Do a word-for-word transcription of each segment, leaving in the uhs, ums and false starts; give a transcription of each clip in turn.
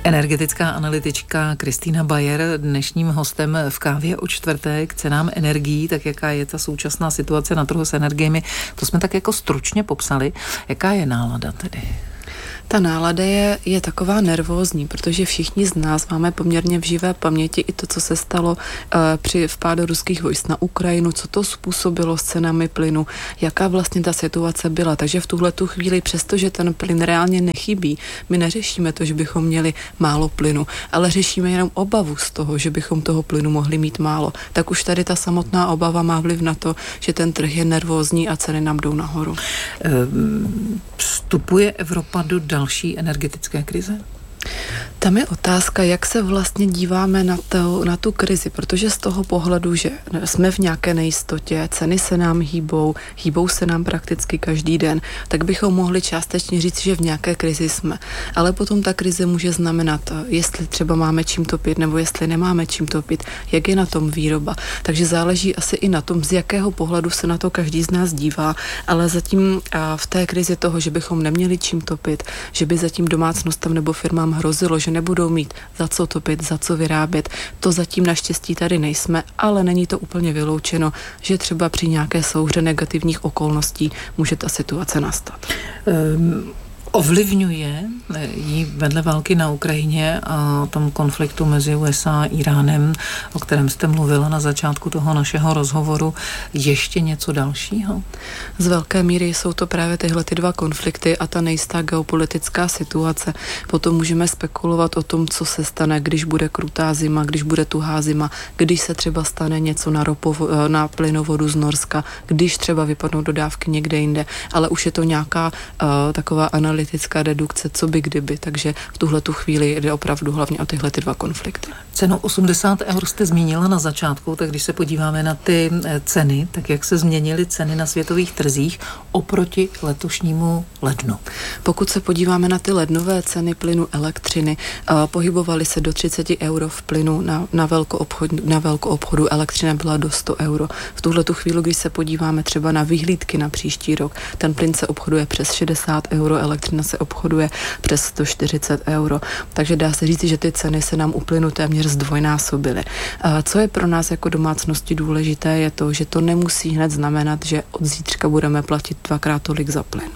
Energetická analytička Kristýna Bayer dnešním hostem v Kávě o čtvrté k cenám energií, tak jaká je ta současná situace na trhu s energiemi. To jsme tak jako stručně popsali. Jaká je nálada tedy? Ta nálada je, je taková nervózní, protože všichni z nás máme poměrně v živé paměti i to, co se stalo uh, při vpádu ruských vojsk na Ukrajinu, co to způsobilo s cenami plynu, jaká vlastně ta situace byla. Takže v tuhletu chvíli, přestože ten plyn reálně nechybí, my neřešíme to, že bychom měli málo plynu, ale řešíme jenom obavu z toho, že bychom toho plynu mohli mít málo. Tak už tady ta samotná obava má vliv na to, že ten trh je nervózní a ceny nám jdou nahoru. Um, vstupuje Evropa do další energetické krize? Tam je otázka, jak se vlastně díváme na, to, na tu krizi, protože z toho pohledu, že jsme v nějaké nejistotě, ceny se nám hýbou, hýbou se nám prakticky každý den, tak bychom mohli částečně říct, že v nějaké krizi jsme. Ale potom ta krize může znamenat, jestli třeba máme čím topit, nebo jestli nemáme čím topit, jak je na tom výroba. Takže záleží asi i na tom, z jakého pohledu se na to každý z nás dívá, ale zatím v té krizi toho, že bychom neměli čím topit, že by zatím domácnostem nebo firmám hrozilo, že nebudou mít za co topit, za co vyrábět. To zatím naštěstí tady nejsme, ale není to úplně vyloučeno, že třeba při nějaké souhře negativních okolností může ta situace nastat. Um. Ovlivňuje jí vedle války na Ukrajině a tam konfliktu mezi U S A a Iránem, o kterém jste mluvila na začátku toho našeho rozhovoru, ještě něco dalšího? Z velké míry jsou to právě tyhle ty dva konflikty a ta nejistá geopolitická situace. Potom můžeme spekulovat o tom, co se stane, když bude krutá zima, když bude tuhá zima, když se třeba stane něco na, ropovo, na plynovodu z Norska, když třeba vypadnou dodávky někde jinde, ale už je to nějaká uh, taková analýza analytická dedukce, co by kdyby, takže v tuhle tu chvíli jde opravdu hlavně o tyhle ty dva konflikty. Cenu osmdesát eur jste zmínila na začátku, tak když se podíváme na ty ceny, tak jak se změnily ceny na světových trzích oproti letošnímu lednu? Pokud se podíváme na ty lednové ceny plynu, elektřiny, pohybovaly se do třicet euro v plynu, na, na, velkoobchod, na velkoobchodu elektřina byla do sto euro. V tuhle tu chvíli, když se podíváme třeba na vyhlídky na příští rok, ten plyn se obchoduje přes šedesát euro, elektřina se obchoduje přes sto čtyřicet euro. Takže dá se říct, že ty ceny se nám u plynu téměř zdvojnásobily. Co je pro nás jako domácnosti důležité, je to, že to nemusí hned znamenat, že od zítřka budeme platit dvakrát tolik za plyn.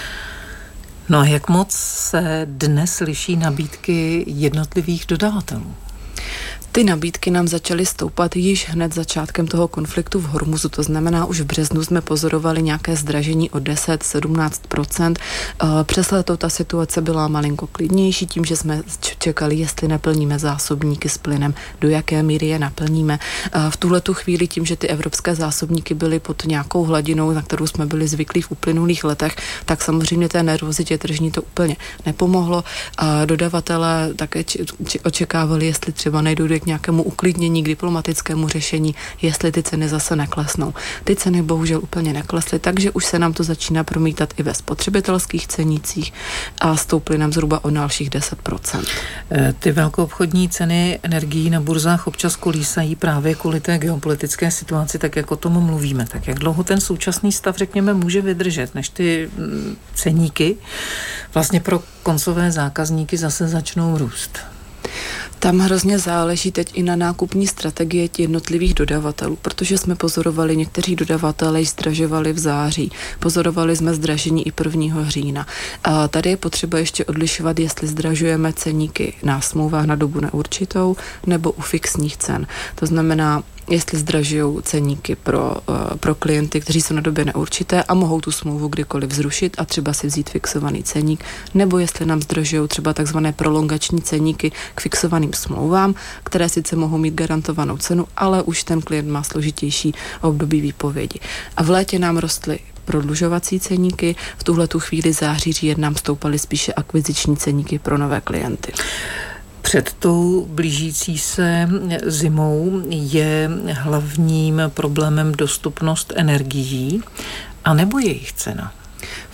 No a jak moc se dnes liší nabídky jednotlivých dodavatelů? Ty nabídky nám začaly stoupat již hned začátkem toho konfliktu v Hormuzu, to znamená, už v březnu jsme pozorovali nějaké zdražení o deset až sedmnáct procent. Přes léto ta situace byla malinko klidnější tím, že jsme čekali, jestli neplníme zásobníky s plynem, do jaké míry je naplníme. V tuhletu chvíli tím, že ty evropské zásobníky byly pod nějakou hladinou, na kterou jsme byli zvyklí v uplynulých letech, tak samozřejmě té nervozitě tržní to úplně nepomohlo. Dodavatelé také očekávali, jestli třeba nejdojde k nějakému uklidnění, k diplomatickému řešení, jestli ty ceny zase neklesnou. Ty ceny bohužel úplně neklesly, takže už se nám to začíná promítat i ve spotřebitelských cenících a stouply nám zhruba o dalších deset procent. Ty velkoobchodní ceny energií na burzách občas kolísají právě kvůli té geopolitické situaci, tak jak o tom mluvíme. Tak jak dlouho ten současný stav, řekněme, může vydržet, než ty ceníky vlastně pro koncové zákazníky zase začnou růst? Tam hrozně záleží teď i na nákupní strategie jednotlivých dodavatelů, protože jsme pozorovali, někteří dodavatelé již zdražovali v září, pozorovali jsme zdražení i prvního října. A tady je potřeba ještě odlišovat, jestli zdražujeme ceníky na smlouvách na dobu neurčitou nebo u fixních cen. To znamená, jestli zdražují ceníky pro, pro klienty, kteří jsou na době neurčité a mohou tu smlouvu kdykoliv zrušit a třeba si vzít fixovaný ceník, nebo jestli nám zdražují třeba takzvané prolongační ceníky k fixovaným smlouvám, které sice mohou mít garantovanou cenu, ale už ten klient má složitější období výpovědi. A v létě nám rostly prodlužovací ceníky, v tuhletu chvíli září, říjen nám stoupaly spíše akviziční ceníky pro nové klienty. Před tou blížící se zimou je hlavním problémem dostupnost energií, anebo jejich cena? V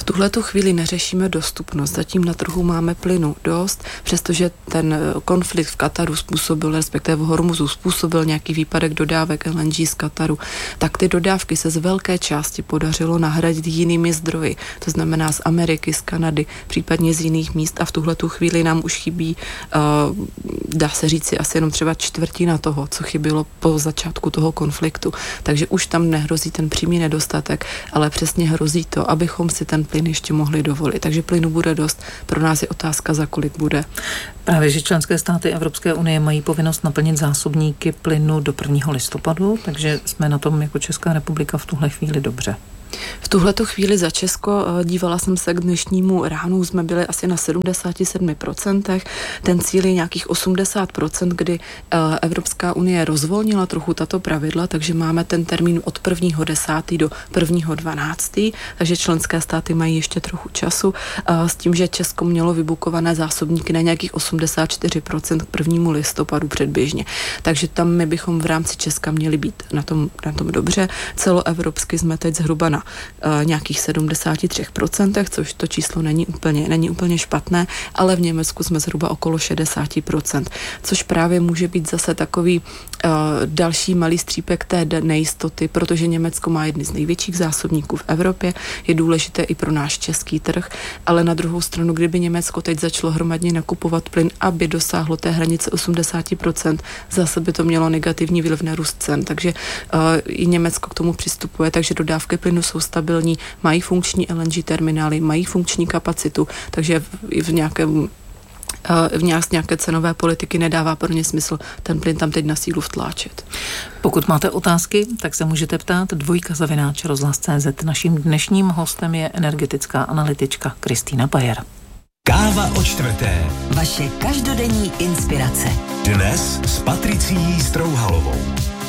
tuhletu chvíli neřešíme dostupnost. Zatím na trhu máme plynu dost, přestože ten konflikt v Kataru způsobil, respektive v Hormuzu způsobil nějaký výpadek dodávek L N G z Kataru, tak ty dodávky se z velké části podařilo nahradit jinými zdroji. To znamená z Ameriky, z Kanady, případně z jiných míst a v tuhletu chvíli nám už chybí, uh, dá se říci, asi jenom třeba čtvrtina toho, co chybělo po začátku toho konfliktu. Takže už tam nehrozí ten přímý nedostatek, ale přesně hrozí to, abychom si ten plyn ještě mohli dovolit. Takže plynu bude dost. Pro nás je otázka, za kolik bude. Právě, že členské státy Evropské unie mají povinnost naplnit zásobníky plynu do prvního listopadu, takže jsme na tom jako Česká republika v tuhle chvíli dobře. V tuhleto chvíli za Česko, dívala jsem se k dnešnímu ránu, jsme byli asi na sedmdesát sedm procent. Ten cíl je nějakých osmdesát procent, kdy Evropská unie rozvolnila trochu tato pravidla, takže máme ten termín od prvního desátého do prvního dvanáctého takže členské státy mají ještě trochu času s tím, že Česko mělo vybukované zásobníky na nějakých osmdesát čtyři procent k prvnímu listopadu předběžně. Takže tam my bychom v rámci Česka měli být na tom, na tom dobře. Celoevropsky jsme teď zhruba na uh, nějakých sedmdesát tři procent, což to číslo není úplně, není úplně špatné, ale v Německu jsme zhruba okolo šedesát procent, což právě může být zase takový uh, další malý střípek té nejistoty, protože Německo má jedny z největších zásobníků v Evropě, je důležité i pro náš český trh, ale na druhou stranu, kdyby Německo teď začalo hromadně nakupovat plyn, aby dosáhlo té hranice osmdesát procent, zase by to mělo negativní vliv na růst cen, takže uh, i Německo k tomu přistupuje, takže dodávky plynu jsou stabilní, mají funkční L N G terminály, mají funkční kapacitu, takže v, v nějakém v nějaké cenové politiky nedává pro ně smysl ten plyn tam teď na sílu vtláčet. Pokud máte otázky, tak se můžete ptát dvojka zavináč rozhlas tečka cé zet. Naším dnešním hostem je energetická analytička Kristýna Bayer. Káva o čtvrté. Vaše každodenní inspirace. Dnes s Patricií Strouhalovou.